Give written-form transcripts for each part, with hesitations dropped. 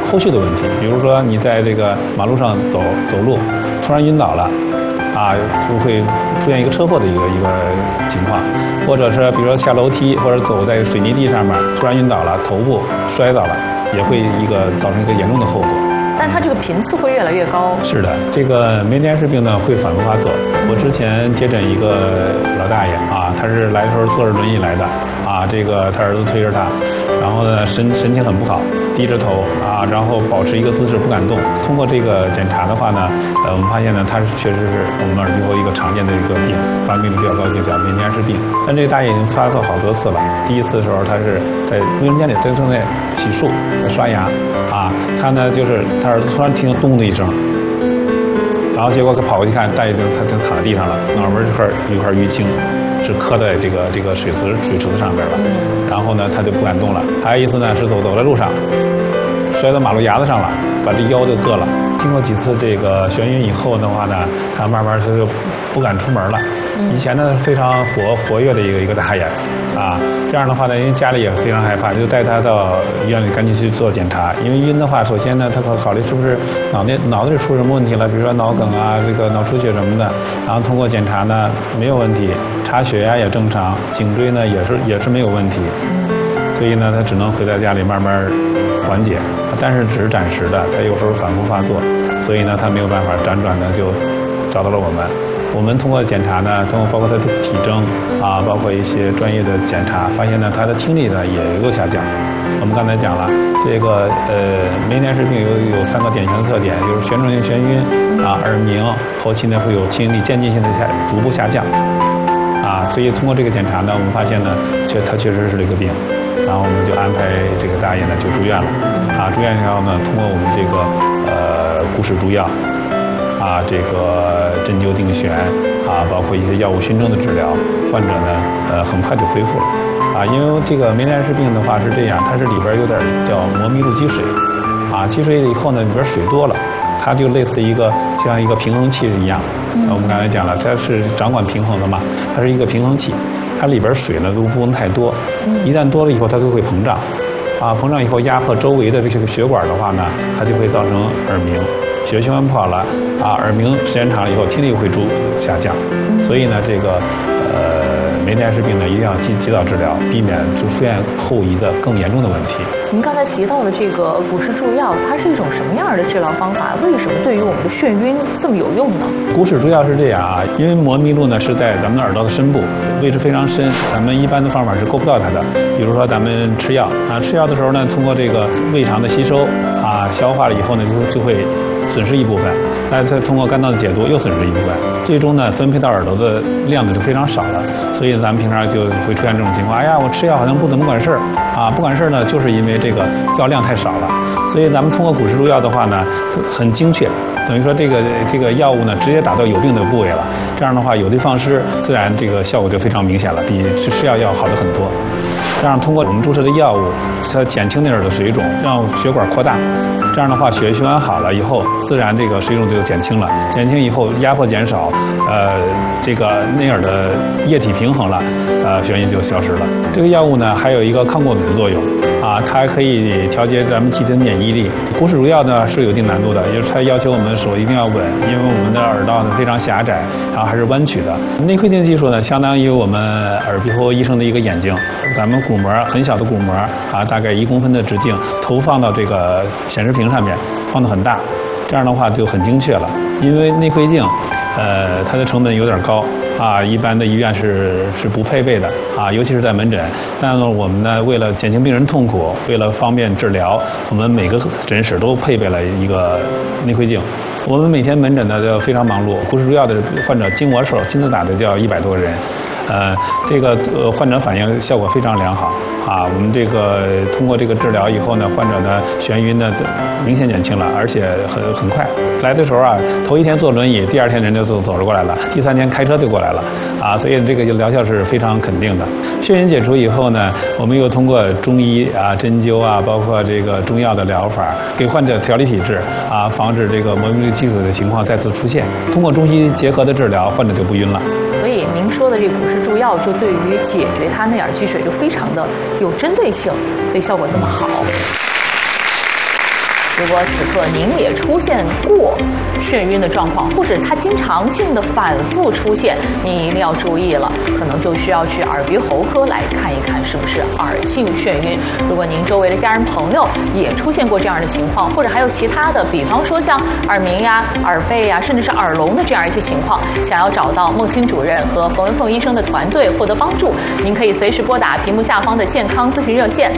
后续的问题，比如说你在这个马路上走路，突然晕倒了。就会出现一个车祸的一个情况，或者是比如说下楼梯或者走在水泥地上面突然晕倒了，头部摔倒了，也会造成一个严重的后果。 但是它这个频次会越来越高。 是的，这个梅尼埃氏病呢会反复发作。我之前接诊一个老大爷他是来的时候坐着轮椅来的这个他儿子推着他，然后呢神情很不好，低着头然后保持一个姿势不敢动。通过这个检查的话呢，我们发现呢他确实是我们耳鼻喉一个常见的一个病，发病率比较高，就叫梅尼埃氏病。但这个大爷已经发作好多次了。第一次的时候他是在卫生间里正在洗漱，在刷牙他呢就是他儿子突然听咚的一声，然后结果跑过去看，大爷他就躺在地上了，脑门这块有一块淤青，是磕在这个水池子上边了。然后呢他就不敢动了。还有一次呢是走在路上摔到马路牙子上了，把这腰就硌了。经过几次这个眩晕以后的话呢，他慢慢他就不敢出门了。以前呢非常活跃的一个大爷这样的话呢，因为家里也非常害怕，就带他到医院里赶紧去做检查。因为晕的话，首先呢他考虑是不是脑子里出什么问题了，比如说脑梗这个脑出血什么的。然后通过检查呢没有问题，查血压也正常，颈椎呢也是没有问题。所以呢他只能回在家里慢慢缓解，但是只是暂时的，他有时候反复发作，所以呢他没有办法辗转的就找到了我们。我们通过检查呢，通过包括他的体征包括一些专业的检查，发现呢他的听力呢也有下降。我们刚才讲了，这个梅尼埃氏病有3个典型的特点，就是旋转性眩晕耳鸣，后期呢会有听力渐进性的逐步下降所以通过这个检查呢，我们发现呢他确实是这个病。然后我们就安排这个大爷呢就住院了住院以后呢，通过我们这个固齿注药这个针灸定旋包括一些药物熏蒸的治疗，患者呢很快就恢复了因为这个梅尼埃氏病的话是这样，它是里边有点叫膜密度积水积水以后呢里边水多了，它就类似像一个平衡器一样。我们刚才讲了，它是掌管平衡的嘛，它是一个平衡器，它里边水呢都不能太多，一旦多了以后它就会膨胀膨胀以后压迫周围的这个血管的话呢，它就会造成耳鸣，血循环不好了耳鸣时间长了以后听力会下降。所以呢这个梅尼埃氏病呢一定要及早治疗，避免就出现后遗的更严重的问题。 您刚才提到的这个固齿注药，它是一种什么样的治疗方法？为什么对于我们的眩晕这么有用呢？ 固齿注药是这样因为膜密度呢是在咱们的耳道的深部，位置非常深，咱们一般的方法是够不到它的。比如说咱们吃药吃药的时候呢，通过这个胃肠的吸收消化了以后呢，就会损失一部分，那再通过肝脏的解毒又损失一部分，最终呢分配到耳朵的量呢就非常少了。所以咱们平常就会出现这种情况，我吃药好像不怎么管事不管事呢，就是因为这个药量太少了。所以咱们通过固齿注药的话呢，很精确，等于说这个药物呢直接打到有病的部位了，这样的话有的放矢，自然这个效果就非常明显了，比吃药要好的很多。这样通过我们注射的药物，它减轻内耳的水肿，让血管扩大，这样的话血液循环好了以后，自然这个水肿就减轻了，减轻以后压迫减少，这个内耳的液体平衡了，眩晕就消失了。这个药物呢还有一个抗过敏的作用它可以调节咱们机体的免疫力。固齿注药呢是有一定难度的，也就是它要求我们手一定要稳，因为我们的耳道呢非常狭窄，然后还是弯曲的。内窥镜技术呢相当于我们耳鼻喉医生的一个眼睛，咱们鼓膜很小的鼓膜大概1公分的直径投放到这个显示屏上面，放得很大，这样的话就很精确了。因为内窥镜它的成本有点高一般的医院是不配备的尤其是在门诊。但是我们呢为了减轻病人痛苦，为了方便治疗，我们每个诊室都配备了一个内窥镜。我们每天门诊呢就非常忙碌，固齿注药的患者经我手亲自打的就要100多个人。这个患者反应效果非常良好我们这个通过这个治疗以后呢，患者的眩晕呢明显减轻了，而且很快。来的时候头一天坐轮椅，第2天人就走着过来了，第3天开车就过来了所以这个疗效是非常肯定的。眩晕解除以后呢，我们又通过中医针灸包括这个中药的疗法，给患者调理体质防止这个膜密度积水的情况再次出现。通过中西结合的治疗，患者就不晕了。 所以您说的这个固齿注药就对于解决它内耳积水就非常的有针对性，所以效果这么好。 如果此刻您也出现过眩晕的状况，或者它经常性的反复出现，您一定要注意了，可能就需要去耳鼻喉科来看一看是不是耳性眩晕。如果您周围的家人朋友也出现过这样的情况，或者还有其他的，比方说像耳鸣呀、耳背呀，甚至是耳聋的这样一些情况，想要找到孟青主任和冯文凤医生的团队获得帮助，您可以随时拨打屏幕下方的健康咨询热线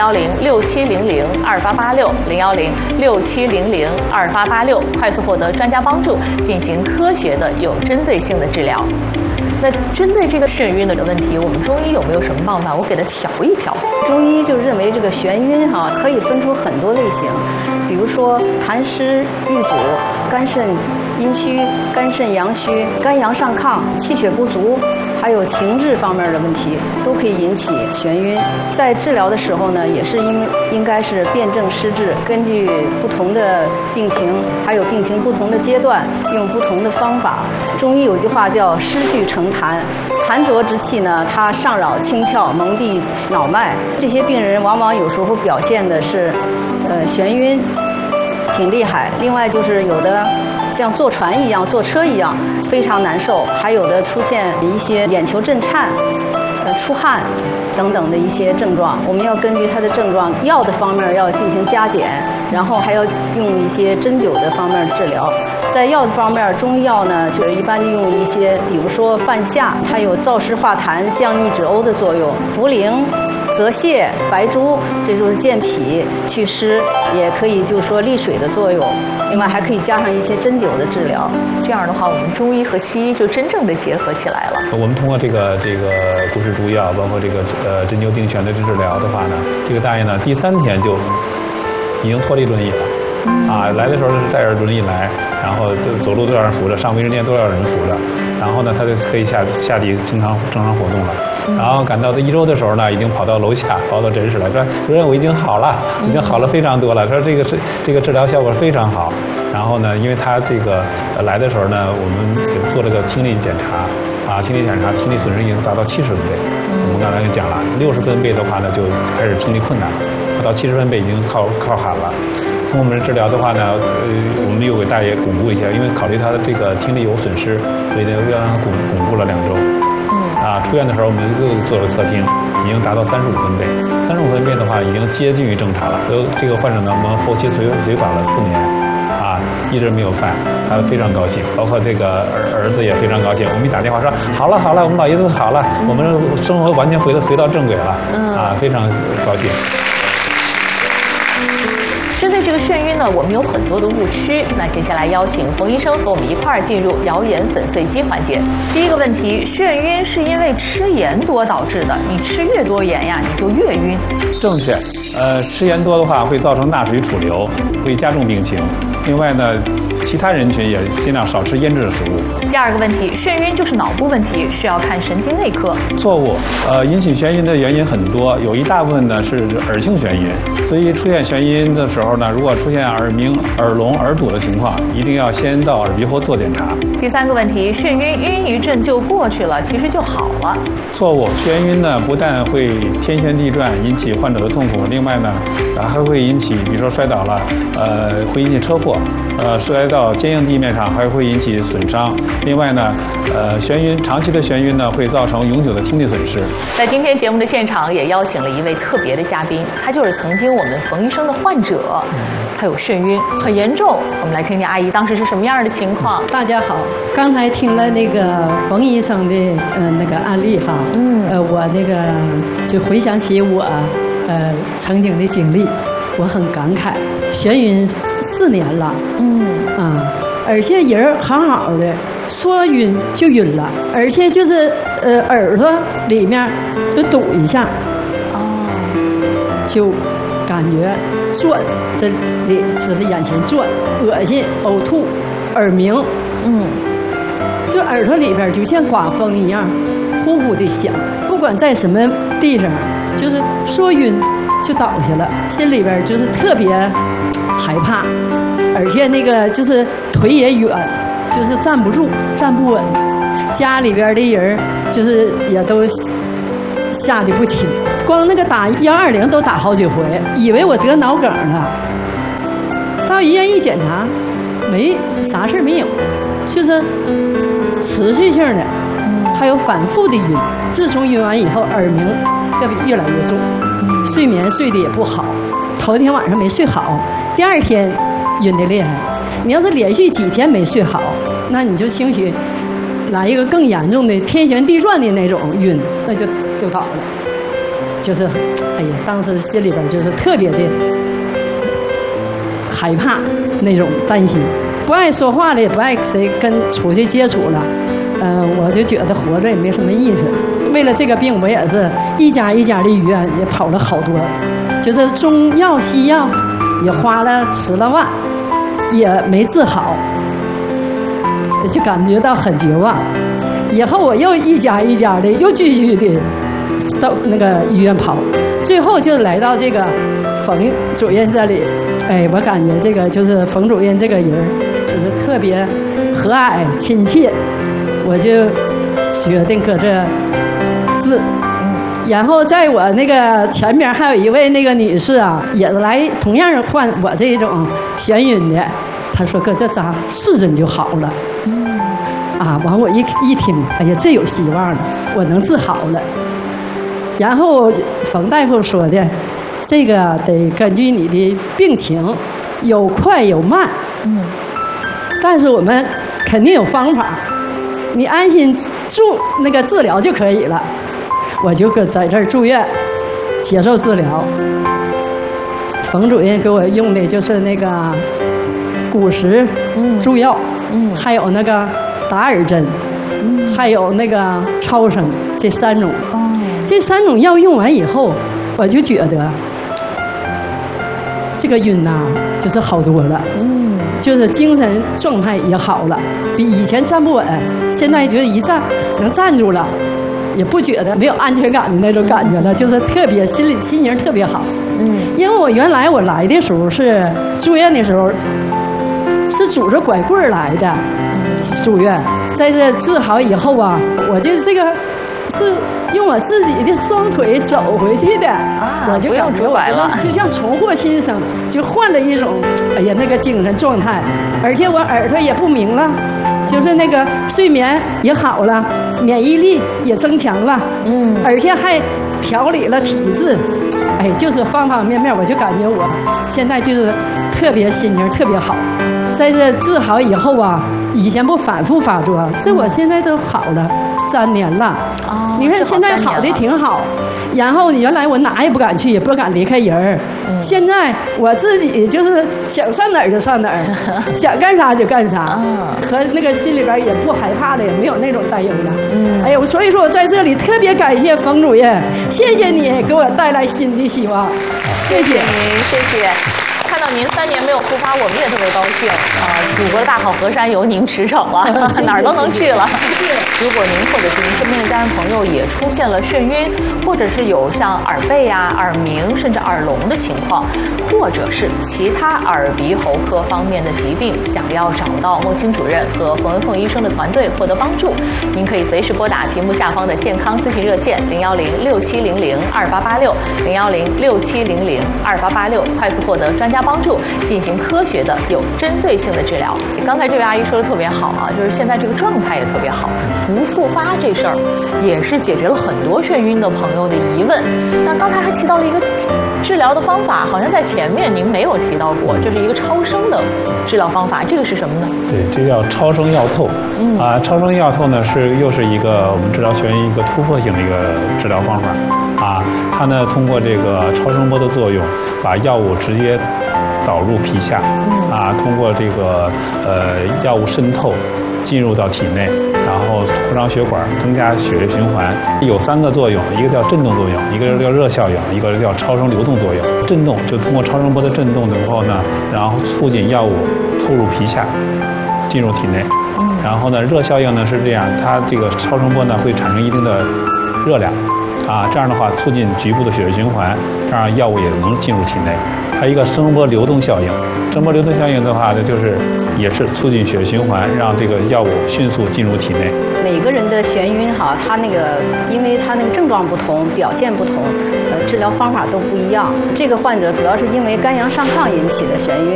010-6700-2886，010-6700-2886，快速获得专家帮助，进行科学的有针对性的治疗。那针对这个眩晕的问题，我们中医有没有什么办法？我给它调一调。 中医就认为这个眩晕可以分出很多类型，比如说痰湿郁阻、肝肾阴虚、肝肾阳虚、肝阳上亢、气血不足，还有情志方面的问题，都可以引起眩晕。在治疗的时候呢，也是应该是辨证施治，根据不同的病情，还有病情不同的阶段，用不同的方法。中医有句话叫湿聚成痰，痰浊之气呢，它上扰清窍，蒙蔽脑脉。这些病人往往有时候表现的是眩晕挺厉害，另外就是有的像坐船一样、坐车一样非常难受，还有的出现一些眼球震颤、出汗等等的一些症状。我们要根据他的症状，药的方面要进行加减，然后还要用一些针灸的方面治疗。在药的方面，中医药呢，就是一般就用一些，比如说半夏，它有燥湿化痰、降逆止呕的作用；茯苓、泽泻、白术，这就是健脾祛湿，也可以就是说利水的作用。另外还可以加上一些针灸的治疗。 这样的话，我们中医和西医就真正的结合起来了。 我们通过这个古式中药，包括这个针灸定穴的治疗的话呢，这个大爷呢第3天就已经脱离轮椅了。来的时候是带着轮椅来，然后走路都要人扶着，上卫生间都要人扶着，然后呢，他就可以下地正常活动了。然后赶到1周的时候呢，已经跑到楼下，跑到诊室来说：“主任，我已经好了，已经好了非常多了。”说这个治疗效果非常好。然后呢，因为他这个来的时候呢，我们给他做了个听力检查，听力检查，听力损失已经达到70分贝。我们刚才就讲了，60分贝的话呢，就开始听力困难了，到70分贝已经靠喊了。通过我们的治疗的话呢，我们又给大爷巩固一下，因为考虑他的这个听力有损失，所以呢又让他巩固了2周。出院的时候我们又做了测听，已经达到35分贝。35分贝的话，已经接近于正常了。这个患者呢，我们后期随访了4年，一直没有犯，他非常高兴，包括这个儿子也非常高兴。我们一打电话说好了，我们老爷子好了，我们生活完全回到正轨了，非常高兴。 针对这个眩晕呢，我们有很多的误区。那接下来邀请冯医生和我们一块儿进入谣言粉碎机环节。第一个问题，眩晕是因为吃盐多导致的，你吃越多盐呀，你就越晕。 正确，吃盐多的话会造成钠水储留，会加重病情。另外呢，其他人群也尽量少吃腌制的食物。 第二个问题，眩晕就是脑部问题，需要看神经内科。 错误，引起眩晕的原因很多，有一大部分呢是耳性眩晕，所以出现眩晕的时候呢，如果出现耳鸣、耳聋、耳堵的情况，一定要先到耳鼻喉做检查。 第三个问题，眩晕一阵就过去了，其实就好了。 错误，眩晕呢不但会天旋地转，引起患者的痛苦，另外呢，还会引起，比如说摔倒了，会引起车祸，摔到坚硬地面上还会引起损伤。另外呢，眩晕长期的眩晕呢会造成永久的听力损失。 在今天节目的现场也邀请了一位特别的嘉宾，他就是曾经我们冯医生的患者，他有眩晕很严重。我们来听听阿姨当时是什么样的情况。 大家好，刚才听了那个冯医生的那个案例哈，我那个就回想起我曾经的经历，我很感慨，眩晕4年了，而且人好好的，说晕就晕了，而且就是耳朵里面就堵一下，就感觉转，这里就是眼前转，恶心、呕吐、耳鸣，就耳朵里边就像刮风一样，呼呼的响。不管在什么地方，就是说晕就倒下了，心里边就是特别害怕，而且那个就是腿也软，就是站不住、站不稳。家里边的人就是也都吓得不轻，光那个打120都打好几回，以为我得脑梗了。 到医院一检查，没啥事没有，就是持续性的，还有反复的晕。自从晕完以后，耳鸣越来越重，睡眠睡得也不好，头一天晚上没睡好，第二天晕得厉害。你要是连续几天没睡好，那你就兴许来一个更严重的天旋地转的那种晕，那就倒了。就是哎呀，当时心里边就是特别的害怕，那种担心，不爱说话了，也不爱谁跟出去接触了。我就觉得活着也没什么意思。为了这个病，我也是一家一家的医院也跑了好多，就是中药西药也花了10来万，也没治好，就感觉到很绝望。以后我又一家一家的又继续的到那个医院跑，最后就来到这个冯主任这里。哎，我感觉这个就是冯主任这个人，就是特别和蔼亲切，我就决定搁这治。然后在我那个前边还有一位那个女士啊，也来同样患我这种眩晕的，她说搁这扎4针就好了。啊，完我一听，哎呀，这有希望了，我能治好了。然后冯大夫说的，这个得根据你的病情，有快有慢。但是我们肯定有方法，你安心那个治疗就可以了。我就在这儿住院接受治疗。冯主任给我用的就是那个骨石注药，还有那个达尔针，还有那个超声，这3种。这3种药用完以后，我就觉得这个晕呐，就是好多了。就是精神状态也好了，比以前站不稳，现在觉得一站能站住了，也不觉得没有安全感的那种感觉了，就是特别心情特别好。因为我原来我来的时候是住院的时候，是拄着拐棍来的，住院，在这治好以后啊，我就这个是用我自己的双腿走回去的，我就感觉我就像重获新生，就换了一种哎呀那个精神状态，而且我耳朵也不明了，就是那个睡眠也好了，免疫力也增强了，而且还调理了体质，哎，就是方方面面，我就感觉我现在就是特别心情特别好。在这治好以后啊，以前不反复发作，这我现在都好了3年了。你看现在好的挺好，然后原来我哪也不敢去，也不敢离开人，现在我自己就是想上哪儿就上哪儿，想干啥就干啥，和那个心里边也不害怕了，也没有那种担忧了。哎呀，所以说我在这里特别感谢冯主任，谢谢你给我带来新的希望，谢谢您，谢谢。看到您3年没有复发，我们也特别高兴啊！祖国的大好河山由您驰骋了，哪儿都能去了。如果您或者是您身边的家人朋友也出现了眩晕，或者是有像耳背啊、耳鸣甚至耳聋的情况，或者是其他耳鼻喉科方面的疾病，想要找到孟青主任和冯文凤医生的团队获得帮助，您可以随时拨打屏幕下方的健康咨询热线010-6700-2886，010-6700-2886，快速获得专家帮助，进行科学的有针对性的治疗。刚才这位阿姨说的特别好啊，就是现在这个状态也特别好，不复发这事儿也是解决了很多眩晕的朋友的疑问。那刚才还提到了一个治疗的方法，好像在前面您没有提到过，就是一个超声的治疗方法，这个是什么呢？ 对，这叫超声药透。超声药透呢又是一个我们治疗眩晕一个突破性的一个治疗方法啊。它呢通过这个超声波的作用，把药物直接导入皮下，通过这个药物渗透进入到体内，然后扩张血管，增加血液循环。有3个作用，一个叫震动作用，一个叫热效应，一个叫超声流动作用。震动就通过超声波的震动之后呢，然后促进药物透入皮下，进入体内。然后呢，热效应呢是这样，它这个超声波呢会产生一定的热量。这样的话促进局部的血液循环，这样药物也能进入体内。还有一个声波流动效应，声波流动效应的话呢，也是促进血液循环，让这个药物迅速进入体内。 每个人的眩晕哈，他那个因为他那个症状不同，表现不同，治疗方法都不一样。这个患者主要是因为肝阳上亢引起的眩晕。